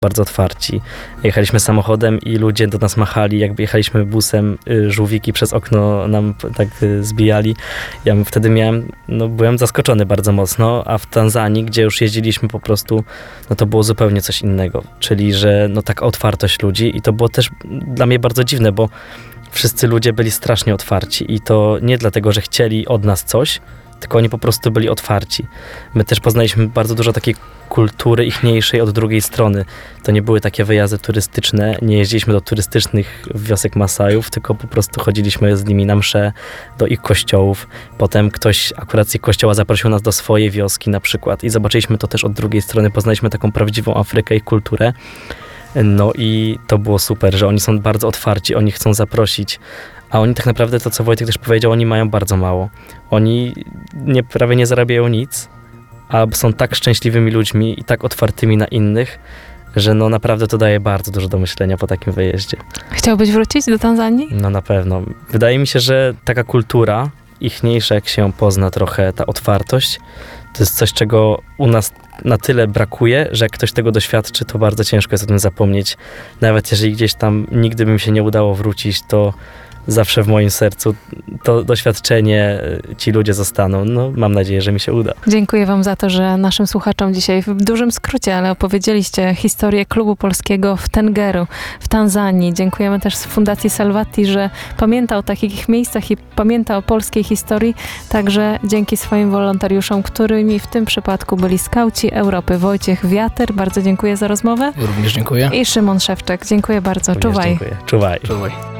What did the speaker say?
bardzo otwarci. Jechaliśmy samochodem i ludzie do nas machali, jakby jechaliśmy busem, żółwiki przez okno nam tak zbijali. Ja wtedy byłem zaskoczony bardzo mocno, a w Tanzanii, gdzie już jeździliśmy po prostu, no to było zupełnie coś innego. Czyli, że taka otwartość ludzi i to było też dla mnie bardzo dziwne, bo wszyscy ludzie byli strasznie otwarci i to nie dlatego, że chcieli od nas coś, tylko oni po prostu byli otwarci. My też poznaliśmy bardzo dużo takiej kultury ichniejszej od drugiej strony. To nie były takie wyjazdy turystyczne, nie jeździliśmy do turystycznych wiosek Masajów, tylko po prostu chodziliśmy z nimi na msze, do ich kościołów. Potem ktoś akurat z ich kościoła zaprosił nas do swojej wioski na przykład i zobaczyliśmy to też od drugiej strony, poznaliśmy taką prawdziwą Afrykę i kulturę. No i to było super, że oni są bardzo otwarci, oni chcą zaprosić, a oni tak naprawdę, to co Wojtek też powiedział, oni mają bardzo mało. Oni prawie nie zarabiają nic, a są tak szczęśliwymi ludźmi i tak otwartymi na innych, że naprawdę to daje bardzo dużo do myślenia po takim wyjeździe. Chciałbyś wrócić do Tanzanii? No na pewno. Wydaje mi się, że taka kultura ichniejsza, jak się ją pozna trochę, ta otwartość, to jest coś, czego u nas na tyle brakuje, że jak ktoś tego doświadczy, to bardzo ciężko jest o tym zapomnieć. Nawet jeżeli gdzieś tam nigdy by mi się nie udało wrócić, to zawsze w moim sercu to doświadczenie ci ludzie zostaną. No, mam nadzieję, że mi się uda. Dziękuję wam za to, że naszym słuchaczom dzisiaj w dużym skrócie, ale opowiedzieliście historię klubu polskiego w Tengeru, w Tanzanii. Dziękujemy też Fundacji Salvati, że pamięta o takich miejscach i pamięta o polskiej historii, także dzięki swoim wolontariuszom, którymi w tym przypadku byli skauci Europy. Wojciech Wiater, bardzo dziękuję za rozmowę. Również dziękuję. I Szymon Szewczek, dziękuję bardzo. Również Czuwaj. Dziękuję. Czuwaj. Czuwaj.